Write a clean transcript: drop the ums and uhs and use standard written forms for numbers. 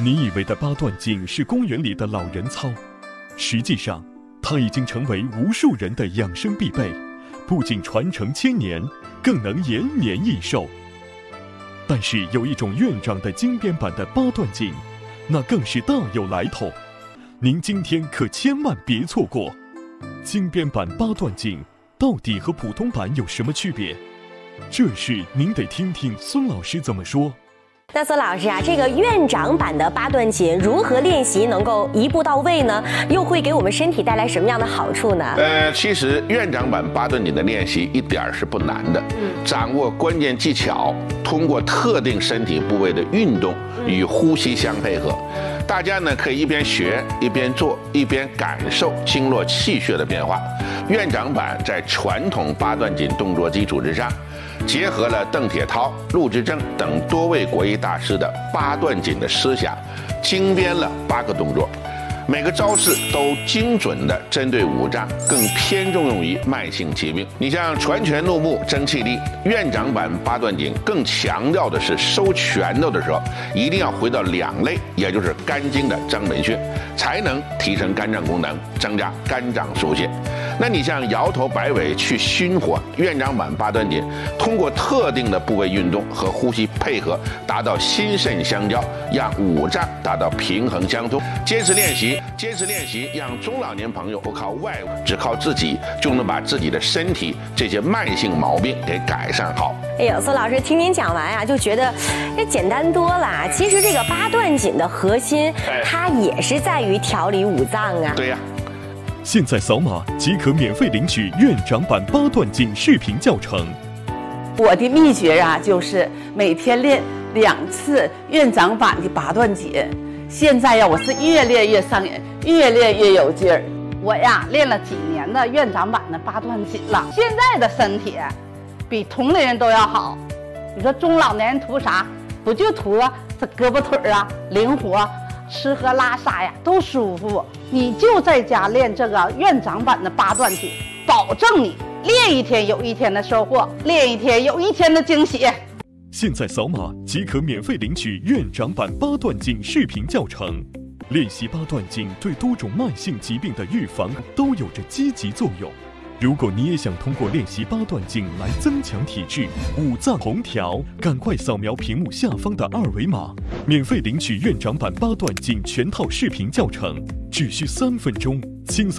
你以为的八段锦是公园里的老人操，实际上，它已经成为无数人的养生必备，不仅传承千年，更能延年益寿。但是有一种院长的精编版的八段锦，那更是大有来头，您今天可千万别错过。精编版八段锦到底和普通版有什么区别？这事您得听听孙老师怎么说。 那孙老师啊，这个院长版的八段锦如何练习能够一步到位呢？又会给我们身体带来什么样的好处呢？ 其实院长版八段锦的练习一点是不难的，掌握关键技巧，通过特定身体部位的运动与呼吸相配合。大家呢可以一边学一边做，一边感受经络气血的变化。院长版在传统八段锦动作基础之上，结合了邓铁涛、陆之正等多位国医大师的八段锦的思想，精编了8个动作，每个招式都精准地针对五脏，更偏重用于慢性疾病。你像传拳入目、增气力，院长版八段锦更强调的是收拳头的时候一定要回到两肋，也就是肝经的张本穴，才能提升肝脏功能，增加肝脏疏泄。那你像摇头摆尾去熏火，院长版八段锦通过特定的部位运动和呼吸配合，达到心肾相交，让五脏达到平衡相通。坚持练习，让中老年朋友不靠外物，只靠自己就能把自己的身体这些慢性毛病给改善好。 哎呦，孙老师听您讲完啊，就觉得这简单多了。其实这个八段锦的核心，它也是在于调理五脏啊。 对呀。 现在扫码即可免费领取院长版八段锦视频教程。 我的秘诀啊，就是每天练2次院长版的八段锦。现在呀，我是越练越上瘾，越练越有劲儿。 我呀，练了几年的院长版的八段锦了，现在的身体比同龄人都要好。你说中老年人图啥？不就图这胳膊腿啊灵活，吃喝拉撒呀都舒服。你就在家练这个院长版的八段锦，保证你练一天有一天的收获，练一天有一天的惊喜。 现在扫码即可免费领取院长版八段锦视频教程。练习八段锦对多种慢性疾病的预防都有着积极作用。如果你也想通过练习八段锦来增强体质、五脏同调，赶快扫描屏幕下方的2维码，免费领取院长版八段锦全套视频教程，只需3分钟，轻松